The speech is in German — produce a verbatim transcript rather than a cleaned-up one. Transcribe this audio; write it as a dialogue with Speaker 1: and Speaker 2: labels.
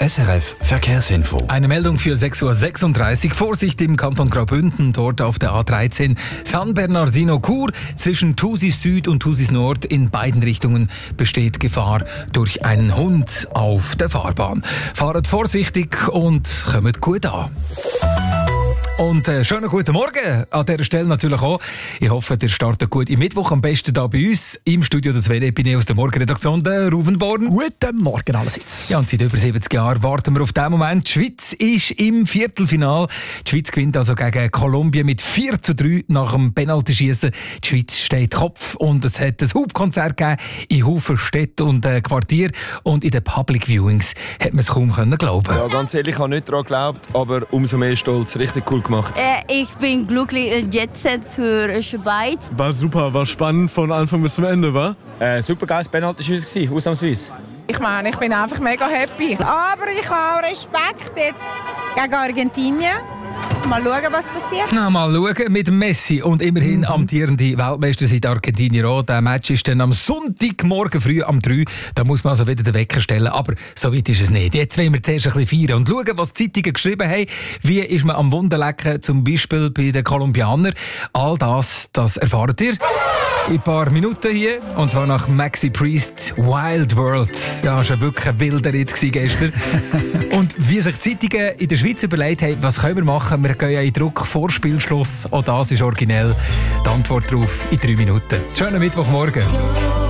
Speaker 1: S R F Verkehrsinfo.
Speaker 2: Eine Meldung für sechs Uhr sechsunddreißig. Vorsicht im Kanton Graubünden, dort auf der A dreizehn San Bernardino Chur. Zwischen Thusis Süd und Thusis Nord in beiden Richtungen besteht Gefahr durch einen Hund auf der Fahrbahn. Fahrt vorsichtig und kommt gut an. Und äh, schönen guten Morgen an dieser Stelle natürlich auch. Ich hoffe, ihr startet gut im Mittwoch. Am besten hier bei uns im Studio des W D P aus der Morgenredaktion, der Ruven Born.
Speaker 3: Guten Morgen allerseits.
Speaker 2: Ja, und seit über siebzig Jahren warten wir auf diesen Moment. Die Schweiz ist im Viertelfinal. Die Schweiz gewinnt also gegen Kolumbien mit vier zu drei nach dem Penaltyschießen. Die Schweiz steht Kopf und es hat ein Hubkonzert gegeben in Haufen Städten und äh, Quartier. Und in den Public Viewings hat man es kaum können glauben.
Speaker 4: Ja, ganz ehrlich, ich habe nicht daran geglaubt, aber umso mehr stolz. Richtig cool gemacht.
Speaker 5: Äh, ich bin glücklich, jetzt für Schweiz.
Speaker 6: War super, war spannend von Anfang bis zum Ende, war?
Speaker 7: Äh, super geiles Penalty-Schiessen, ausnahmsweise.
Speaker 8: Ich meine, ich bin einfach mega happy. Aber ich habe auch Respekt jetzt gegen Argentinien. Mal schauen, was passiert.
Speaker 2: Na, mal schauen mit Messi und immerhin mhm. amtierende Weltmeister sind Argentinier auch. Der Match ist dann am Sonntagmorgen früh um drei. Da muss man also wieder den Wecker stellen. Aber so weit ist es nicht. Jetzt wollen wir zuerst ein bisschen feiern und schauen, was die Zeitungen geschrieben haben. Wie ist man am Wunderlecken, zum Beispiel bei den Kolumbianern. All das, das erfahrt ihr in ein paar Minuten hier. Und zwar nach Maxi Priest Wild World. Ja, das war wirklich ein wilder Ritt gestern. Und wie sich die Zeitungen in der Schweiz überlegt haben, was können wir machen? Wir gehen ja in Druck vor Spielschluss. Auch das ist originell. Die Antwort darauf in drei Minuten. Schönen Mittwochmorgen.